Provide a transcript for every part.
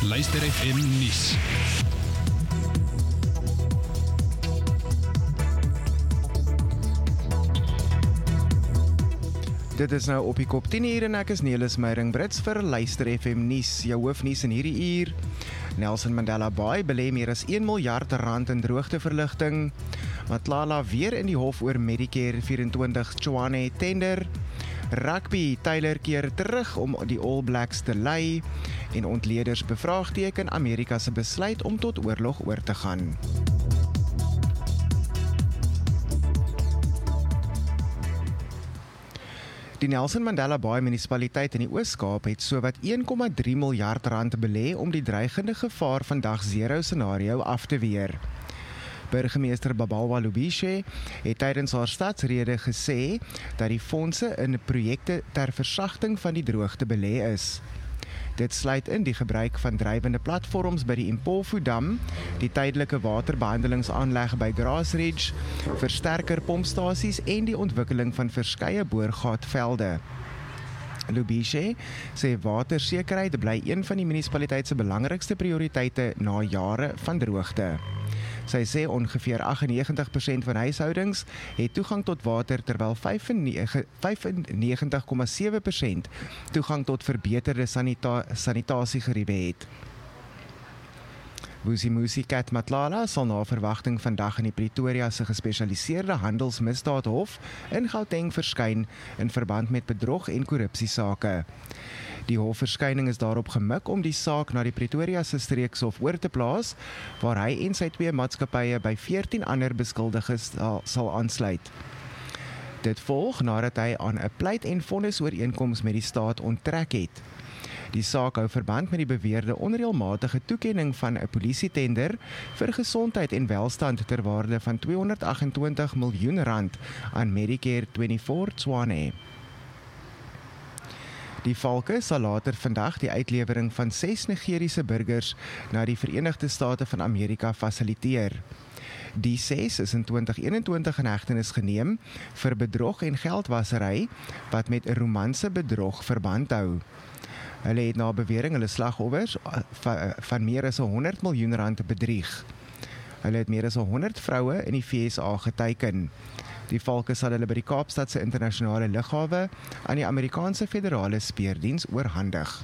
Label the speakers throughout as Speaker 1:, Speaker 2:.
Speaker 1: Luister FM nuus.
Speaker 2: Dit is nou op die kop 10 uur en ek is Nelis Meiring-Brits vir Luister FM nuus. Jou hoofnuus in hierdie uur. Nelson Mandela Bay belê meer as 1 miljard rand in droogteverligting. Matlala weer in die hof oor Medicare 24 Tshwane tender. Rugby, Tyler keer terug om die All Blacks te lei. En ontleeders bevraagteken Amerika se besluit om tot oorlog oor te gaan. Die Nelson Mandela Bay munisipaliteit in die Oos-Kaap het sowat 1,3 miljard rand belê om die dreigende gevaar van dag 0 scenario af te weer. Burgemeester Babalwa Lubishe het tydens haar stadsrede gesê dat die fondse in projekte ter versagting van die droogte belê is. Dit sluit in die gebruik van drywende platforms by die Impofu Dam, die tydelike waterbehandelingsaanleg by Grassridge, versterker pompstasies en die ontwikkeling van verskeie boorgaatvelde. Lubishe sê watersekerheid bly een van die munisipaliteit se belangrikste prioriteite na jare van droogte. Sy sê ongeveer 98% van huishoudings het toegang tot water terwyl 95,7% toegang tot verbeterde sanitasiegeriewe het. Vusimusi Kat Matlala sal na verwagting vandag in die Pretoria se gespesialiseerde handelsmisdaadhof in Gauteng verskyn in verband met bedrog en korrupsiesake. Die hofverskyning is daarop gemik om die saak na die Pretoria se streekshof oor te plaas, waar hy en sy 2 maatskappye by 14 ander beskuldiges sal aansluit. Dit volg nadat hy aan 'n pleit en vonnisooreenkoms met die staat onttrek het. Die saak hou verband met die beweerde onreëlmatige toekenning van 'n polisietender vir gesondheid en welstand ter waarde van R228 miljoen aan Medicare 24 Tshwane. Die Valke sal later vandag die uitlewering van 6 Nigeriese burgers na die Verenigde State van Amerika fasiliteer. Die 6 is in 2021 in hegtenis geneem vir bedrog en geldwasery wat met 'n romanse bedrog verband hou. Hulle het na bewering hulle slagoffers van meer as R100 miljoen bedrieg. Hulle het meer as 100 vroue in die VSA geteiken. Die valke sal hulle by die Kaapstadse internasionale lughawe aan die Amerikaanse Federale Speurdiens oorhandig.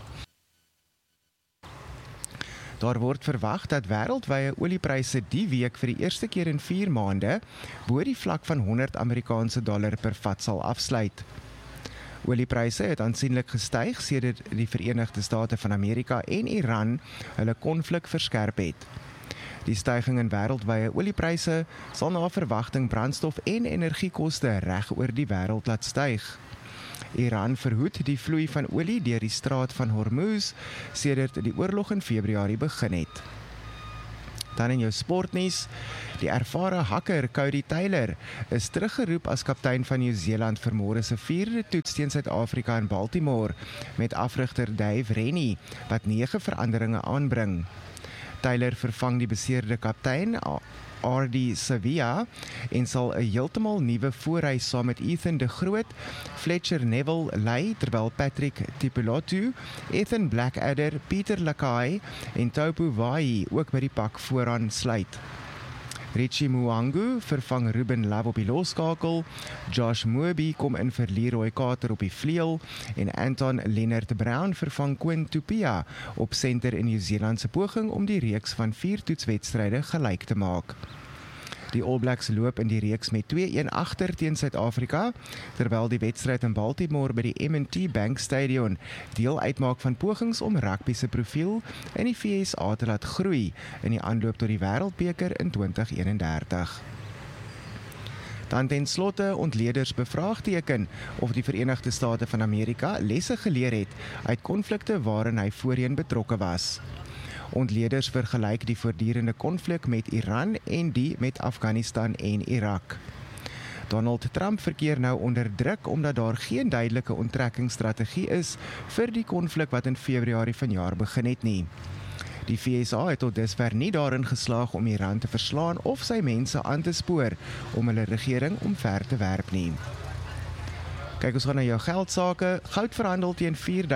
Speaker 2: Daar word verwag dat wêreldwye oliepryse die week vir die eerste keer in 4 maande bo die vlak van $100 per vat sal afsluit. Oliepryse het aansienlik gestyg sedert die Verenigde State van Amerika en Iran hulle konflik verskerp het. Die styging in wêreldwye oliepryse sal na verwagting brandstof en energiekoste reg oor die wêreld laat styg. Iran verhoed die vloei van olie deur die straat van Hormuz sedert die oorlog in Februarie begin het. Dan in jou sportnuus, die ervare hakker Cody Taylor is teruggeroep as kaptein van Nieu-Seeland vir môre se 4de toets teen Suid-Afrika in Baltimore met afrigter Dave Rennie wat 9 veranderinge aanbring. Taylor vervang die beseerde kaptein RD Sevilla en sal 'n heeltemal nuwe voorhuis saam met Ethan de Groot, Fletcher Neville lei, terwyl Patrick Tipilotu, Ethan Blackadder, Pieter Lakai en Taupo Vai ook by die pak vooraan sluit. Richie Mwangu vervang Ruben Love op die losskakel, Josh Moby kom in vir Leroy Carter op die vleuel en Anton Leonard Brown vervang Quinn Tupia op senter in Nieu-Seeland se poging om die reeks van 4 toetswedstryde gelyk te maak. Die All Blacks loop in die reeks met 2-1 agter teen Suid-Afrika, terwyl die wedstryd in Baltimore by die M&T Bank Stadion deel uitmaak van pogings om rugby se profiel in die VSA te laat groei in die aanloop tot die Wêreldbeker in 2031. Dan ten slotte ontleeders bevraagteken of die Verenigde State van Amerika lesse geleer het uit konflikte waarin hy voorheen betrokke was. Ontleeders vergelyk die voortdurende konflik met Iran en die met Afghanistan en Irak. Donald Trump verkeer nou onder druk omdat daar geen duidelike onttrekkingsstrategie is vir die konflik wat in Februarie vanjaar begin het nie. Die VSA het tot dusver nie daarin geslaag om Iran te verslaan of sy mense aan te spoor om hulle regering omver te werp nie. Kyk, ons gaan na jou geldsake. Goud verhandel teen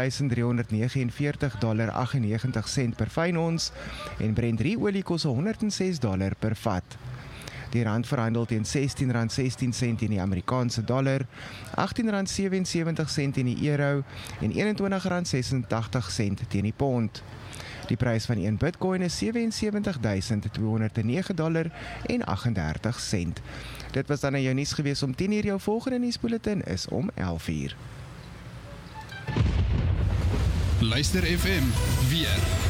Speaker 2: $4,349,98 per fyn ons en Brent olie kos $106 per vat. Die rand verhandel teen R16.16 in die Amerikaanse dollar, R18.77 in die euro en R21.86 teen die pond. Die prys van 1 Bitcoin is $77,209,38. Dit was dan nou jou nuus gewees om 10:00. Jou volgende nuusbulletin is om 11:00.
Speaker 1: Luister FM weer.